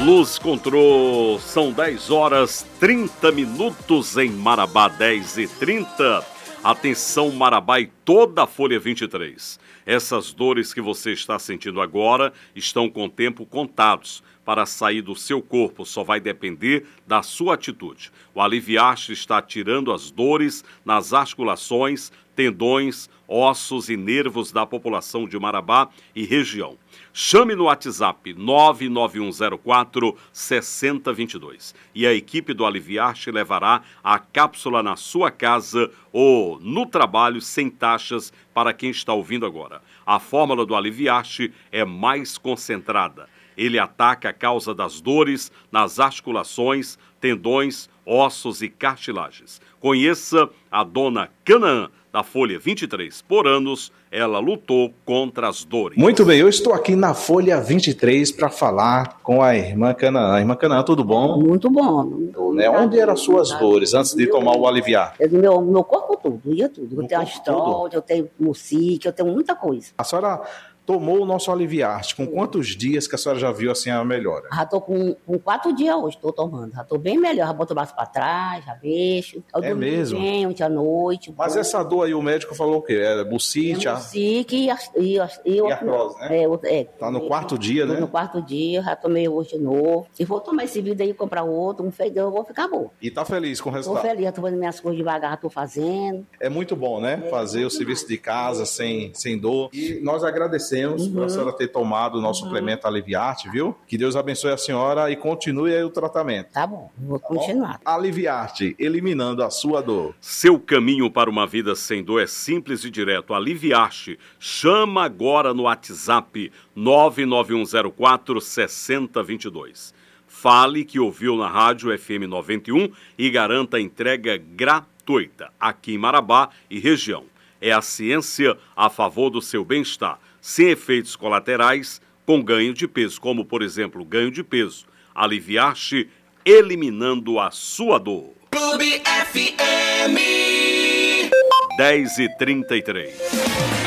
Luz Control, são 10 horas 30 minutos em Marabá, 10h30. Atenção Marabá e toda a Folha 23. Essas dores que você está sentindo agora estão com tempo contados. Para sair do seu corpo só vai depender da sua atitude. O Aliviarte está tirando as dores nas articulações, tendões, ossos e nervos da população de Marabá e região. Chame no WhatsApp 99104-6022 e a equipe do Aliviarte levará a cápsula na sua casa ou no trabalho sem taxas para quem está ouvindo agora. A fórmula do Aliviarte é mais concentrada. Ele ataca a causa das dores nas articulações, tendões, ossos e cartilagens. Conheça a dona Canaã, da Folha 23. Por anos, ela lutou contra as dores. Muito bem, eu estou aqui na Folha 23 para falar com a irmã Canaã. Irmã Canaã, tudo bom? Muito bom. Onde eram as suas dores antes de tomar o Aliviar? Meu corpo todo, ia tudo. Eu tenho astrol, eu tenho mucique, eu tenho muita coisa. A senhora tomou o nosso Aliviarte. Com quantos dias que a senhora já viu assim a melhora? Já tô com 4 dias hoje, estou tomando. Já tô bem melhor, já boto o braço para trás, já mexo. É mesmo? Bem, ontem à noite. Mas essa dor aí, o médico falou o quê? É bucite? Mucique e artrose, né? Tá no quarto dia, né? No quarto dia, já tomei hoje de novo. Se for tomar esse vídeo aí e comprar outro, um feijão, eu vou ficar bom. E tá feliz com o resultado? Tô feliz, já tô fazendo minhas coisas devagar, já tô fazendo. É muito bom, né? Fazer o serviço de casa sem dor. E nós agradecemos por a senhora ter tomado o nosso suplemento Aliviarte, viu? Que Deus abençoe a senhora e continue aí o tratamento. Tá bom, vou continuar. Aliviarte, eliminando a sua dor. Seu caminho para uma vida sem dor é simples e direto. Aliviarte. Chama agora no WhatsApp 99104-6022. Fale que ouviu na rádio FM 91 e garanta a entrega gratuita aqui em Marabá e região. É a ciência a favor do seu bem-estar, sem efeitos colaterais, com ganho de peso, como, por exemplo, ganho de peso. Aliviarte, eliminando a sua dor. Clube FM 10h33.